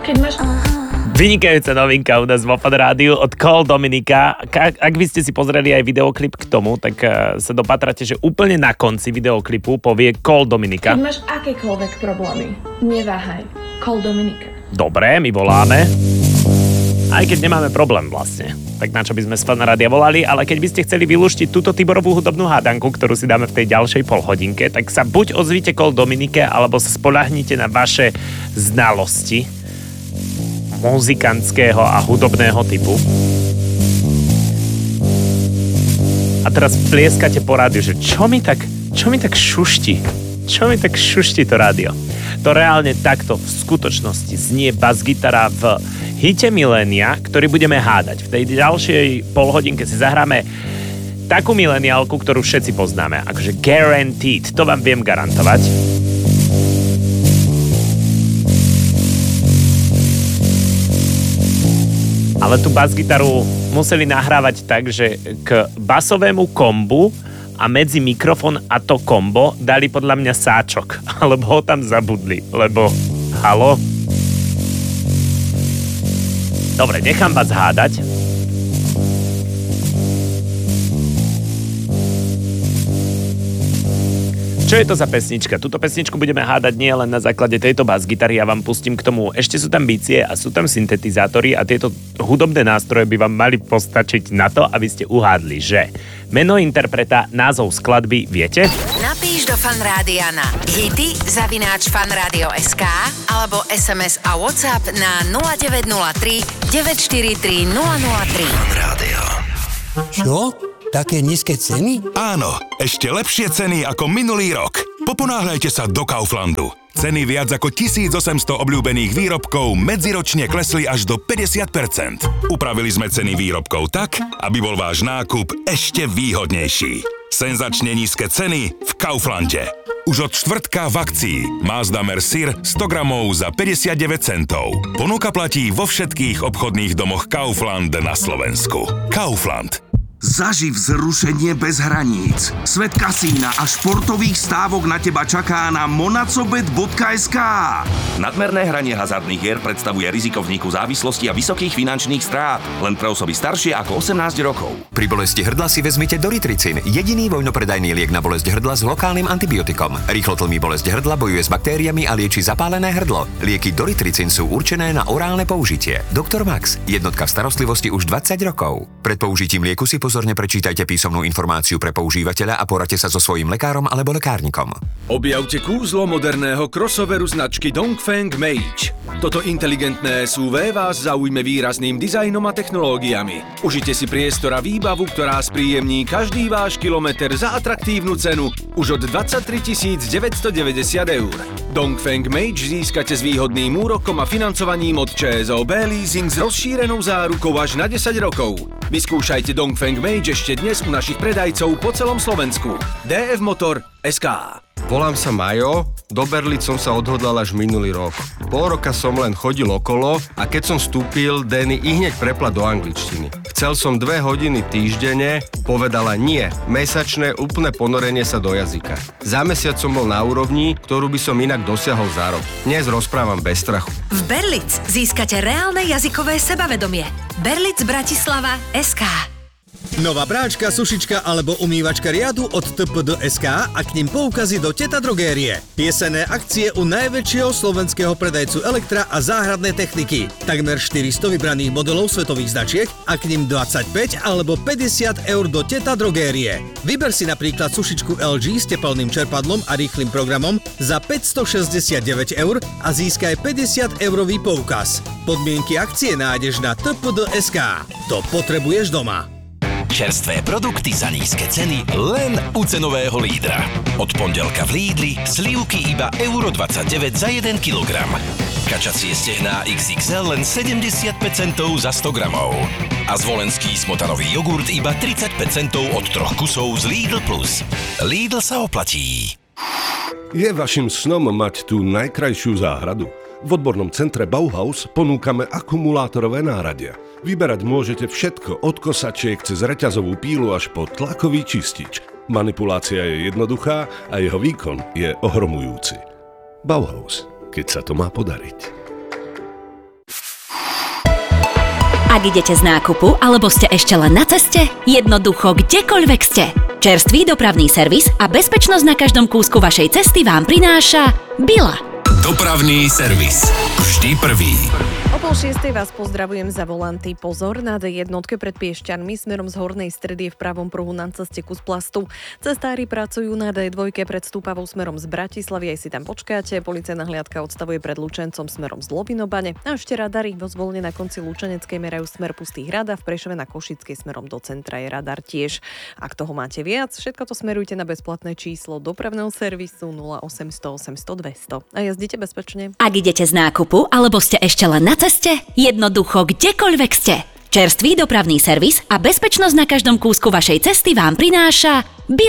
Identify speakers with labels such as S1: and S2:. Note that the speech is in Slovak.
S1: Keď máš...
S2: Vynikajúca novinka u nás vo Fan Rádiu od Call Dominika. Ak by ste si pozreli aj videoklip k tomu, tak sa dopatrate, že úplne na konci videoklipu povie Call Dominika.
S1: Keď máš akékoľvek problémy, neváhaj. Call Dominika.
S2: Dobre, my voláme. Aj keď nemáme problém vlastne. Tak na čo by sme z Fan Rádia volali, ale keď by ste chceli vylúštiť túto Tiborovú hudobnú hádanku, ktorú si dáme v tej ďalšej polhodinke, tak sa buď ozvite Call Dominike, alebo sa spoľahnite na vaše znalosti muzikantského a hudobného typu. A teraz plieskate po rádiu, že čo mi tak šušti? Čo mi tak šušti to rádio? To reálne takto v skutočnosti znie bas-gitara v hite milénia, ktorý budeme hádať. V tej ďalšej polhodinke si zahráme takú mileniálku, ktorú všetci poznáme. Akože guaranteed, to vám viem garantovať. Ale tú bas-gitaru museli nahrávať tak, že k basovému kombu a medzi mikrofón a to kombo dali podľa mňa sáčok. Alebo ho tam zabudli. Lebo, halo? Dobre, nechám vás hádať. Čo je to za pesnička? Túto pesničku budeme hádať nie len na základe tejto bas-gitary, ja vám pustím k tomu. Ešte sú tam bicie a sú tam syntetizátory a tieto hudobné nástroje by vám mali postačiť na to, aby ste uhádli, že meno interpreta, názov skladby, viete?
S3: Napíš do Fan Rádia na hity@fanradio.sk alebo SMS a WhatsApp na 0903 943 003.
S4: Fan Rádio.
S5: Čo? Také nízke ceny?
S4: Áno, ešte lepšie ceny ako minulý rok. Poponáhľajte sa do Kauflandu. Ceny viac ako 1800 obľúbených výrobkov medziročne klesli až do 50%. Upravili sme ceny výrobkov tak, aby bol váš nákup ešte výhodnejší. Senzačne nízke ceny v Kauflande. Už od štvrtka v akcii Mazda Mercier 100 gramov za 59 centov. Ponuka platí vo všetkých obchodných domoch Kaufland na Slovensku. Kaufland.
S6: Zaživ vzrušenie bez hraníc. Svet kasína a športových stávok na teba čaká na monacobet.sk. Nadmerné hranie hazardných hier predstavuje riziko vzniku závislosti a vysokých finančných strát. Len pre osoby staršie ako 18 rokov.
S7: Pri bolesti hrdla si vezmite Doritricin, jediný voľnopredajný liek na bolesť hrdla s lokálnym antibiotikom. Rýchlo tlmí bolesť hrdla, bojuje s baktériami a lieči zapálené hrdlo. Lieky Doritricin sú určené na orálne použitie. Dr. Max, jednotka v starostlivosti už 20 rokov. Pred použitím lieku si pozorne prečítajte písomnú informáciu pre používateľa a poradte sa so svojím lekárom alebo lekárnikom.
S8: Objavte kúzlo moderného crossoveru značky Dongfeng Mage. Toto inteligentné SUV vás zaujme výrazným dizajnom a technológiami. Užite si priestor a výbavu, ktorá spríjemní každý váš kilometr za atraktívnu cenu už od 23 990 eur. Dongfeng Mage získate s výhodným úrokom a financovaním od ČSOB Leasing s rozšírenou zárukou až na 10 rokov. Vyskúšajte Dongfeng Mage ešte dnes u našich predajcov po celom Slovensku. DF Motor SK.
S9: Volám sa Majo, do Berlic som sa odhodlal až minulý rok. Pol roka som len chodil okolo a keď som vstúpil, Danny ihneď prepla do angličtiny. Chcel som 2 hodiny týždenne, povedala nie, mesačné úplné ponorenie sa do jazyka. Za mesiac som bol na úrovni, ktorú by som inak dosiahol za rok. Dnes rozprávam bez strachu.
S3: V Berlic získate reálne jazykové sebavedomie. Berlic Bratislava SK.
S10: Nová práčka, sušička alebo umývačka riadu od TPD.sk a k nim poukazy do Teta Drogérie. Piesenné akcie u najväčšieho slovenského predajcu elektra a záhradnej techniky. Takmer 400 vybraných modelov svetových značiek a k nim 25 alebo 50 eur do Teta Drogérie. Vyber si napríklad sušičku LG s tepelným čerpadlom a rýchlym programom za 569 eur a získaj 50 eurový poukaz. Podmienky akcie nájdeš na TPD.sk. To potrebuješ doma.
S11: Čerstvé produkty za nízke ceny len u cenového lídra. Od pondelka v Lídli slivky iba €1,29 za 1 kilogram. Kačacie stehná XXL len 75 centov za 100 gramov. A zvolenský smotanový jogurt iba 35 centov od 3 kusov z Lidl Plus. Lidl sa oplatí.
S12: Je vašim snom mať tú najkrajšiu záhradu? V odbornom centre Bauhaus ponúkame akumulátorové náradia. Vyberať môžete všetko od kosačiek cez reťazovú pílu až po tlakový čistič. Manipulácia je jednoduchá a jeho výkon je ohromujúci. Bauhaus, keď sa to má podariť.
S13: Ak idete z nákupu, alebo ste ešte len na ceste, jednoducho kdekoľvek ste. Čerstvý dopravný servis a bezpečnosť na každom kúsku vašej cesty vám prináša Bila.
S11: Dopravný servis. Vždy prvý.
S14: O 5:30 vás pozdravujem za volanty. Pozor, na D1 pred Piešťanmi smerom z Hornej Stredy je v pravom pruhu na ceste kus plastu. Cestári pracujú na D2 pred Stúpavou smerom z Bratislavy, aj si tam počkáte. Policajná hliadka odstavuje pred Lučencom smerom z Lovinobane. A ešte radary vo Zvolne na konci Lučeneckej merajú smer Pustých Hrad a v Prešove na Košickej smerom do centra je radar tiež. Ak toho máte viac, všetko to smerujte na bezplatné číslo dopravného servisu 0800 800 200 a jazdite bezpečne.
S13: Ak idete z nákupu, alebo ste ešte len na ceste, jednoducho kdekoľvek ste. Čerstvý dopravný servis a bezpečnosť na každom kúsku vašej cesty vám prináša